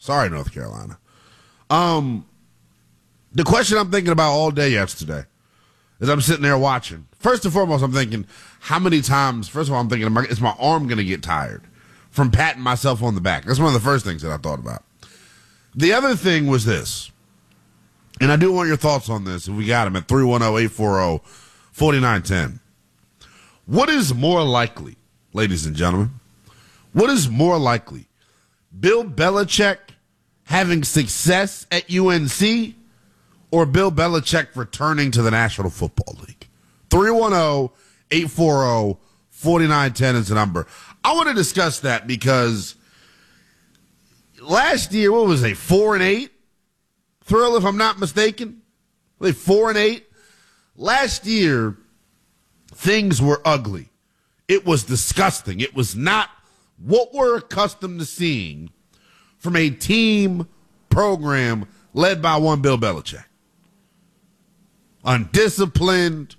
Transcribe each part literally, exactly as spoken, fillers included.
Sorry, North Carolina. Um, the question I'm thinking about all day yesterday is I'm sitting there watching. First and foremost, I'm thinking, how many times, first of all, I'm thinking, is my arm going to get tired from patting myself on the back? That's one of the first things that I thought about. The other thing was this, and I do want your thoughts on this, if we got them at three one zero, eight four zero, four nine one zero. What is more likely, ladies and gentlemen, what is more likely, Bill Belichick having success at U N C or Bill Belichick returning to the National Football League? three one zero, eight four zero, four nine one zero is the number. I want to discuss that because last year, what was it, four and eight? Thrill, if I'm not mistaken. Were they four and eight? Last year, things were ugly. It was disgusting. It was not what we're accustomed to seeing from a team program led by one Bill Belichick. Undisciplined,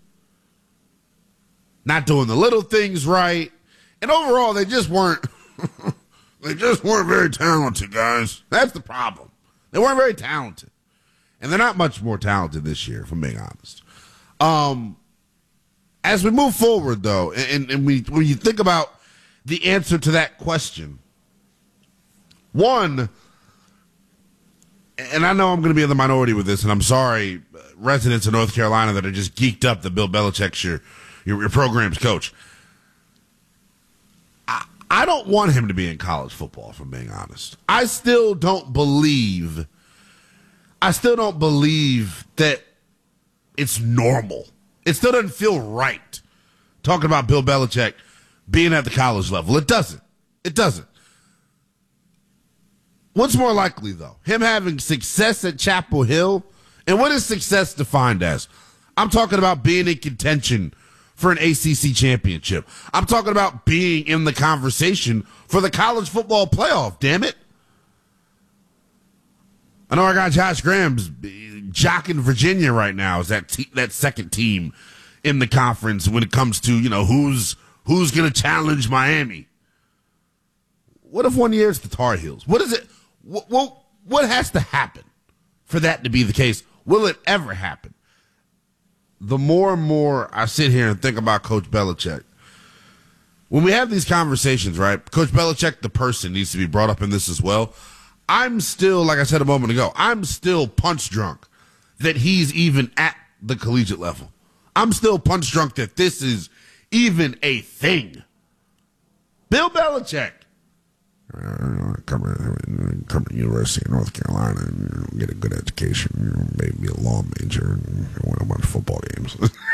not doing the little things right, and overall they just weren't they just weren't very talented, guys. That's the problem. They weren't very talented. And they're not much more talented this year, if I'm being honest. Um As we move forward, though, and, and we, when you think about the answer to that question, one, and I know I'm going to be in the minority with this, and I'm sorry, residents of North Carolina that are just geeked up that Bill Belichick's your, your, your program's coach. I, I don't want him to be in college football, if I'm being honest. I still don't believe, I still don't believe that it's normal. It still doesn't feel right talking about Bill Belichick being at the college level. It doesn't. It doesn't. What's more likely, though? Him having success at Chapel Hill? And what is success defined as? I'm talking about being in contention for an A C C championship. I'm talking about being in the conversation for the college football playoff, damn it. I know our guy Josh Graham's jocking Virginia right now as that te- that second team in the conference when it comes to, you know, who's who's going to challenge Miami. What if one year it's the Tar Heels? What is it? What, what, what has to happen for that to be the case? Will it ever happen? The more and more I sit here and think about Coach Belichick, when we have these conversations, right, Coach Belichick, the person, needs to be brought up in this as well. I'm still, like I said a moment ago, I'm still punch drunk that he's even at the collegiate level. I'm still punch drunk that this is even a thing. Bill Belichick. Uh, come, to, come to the University of North Carolina and, you know, get a good education, you know, maybe be a law major and win a bunch of football games.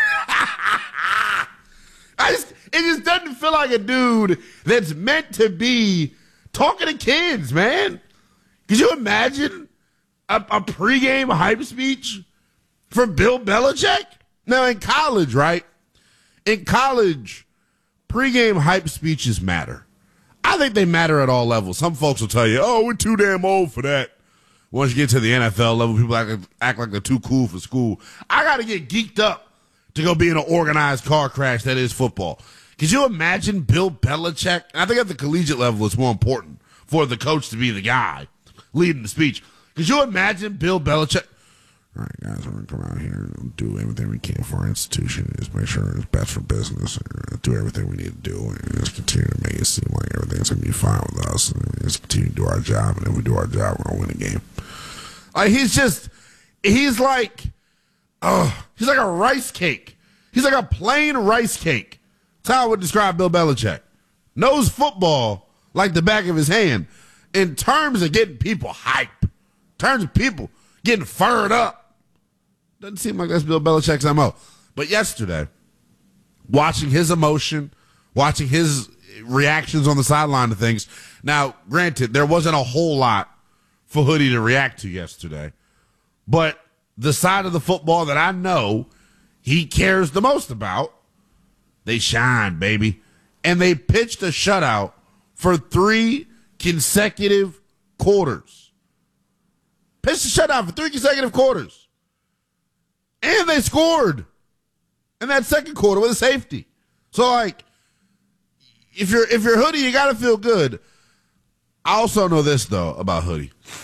I just, it just doesn't feel like a dude that's meant to be talking to kids, man. Could you imagine a, a pregame hype speech from Bill Belichick? Now, in college, right? In college, pregame hype speeches matter. I think they matter at all levels. Some folks will tell you, oh, we're too damn old for that. Once you get to the N F L level, people act, act like they're too cool for school. I got to get geeked up to go be in an organized car crash that is football. Could you imagine Bill Belichick? I think at the collegiate level, it's more important for the coach to be the guy leading the speech. Could you imagine Bill Belichick? All right, guys, we're going to come out here and do everything we can for our institution. Just make sure it's best for business. And do everything we need to do. And just continue to make it seem like everything's going to be fine with us. And just continue to do our job. And if we do our job, we're going to win a game. Like, he's just, he's like, oh, he's like a rice cake. He's like a plain rice cake. That's how I would describe Bill Belichick. Knows football like the back of his hand. In terms of getting people hype. In terms of people getting fired up. Doesn't seem like that's Bill Belichick's M O. But yesterday, watching his emotion, watching his reactions on the sideline to things. Now, granted, there wasn't a whole lot for Hoodie to react to yesterday. But the side of the football that I know he cares the most about, they shine, baby. And they pitched a shutout for three consecutive quarters. Pitched a shutout for three consecutive quarters. And they scored in that second quarter with a safety. So, like, if you're if you're Hoodie, you got to feel good. I also know this, though, about Hoodie.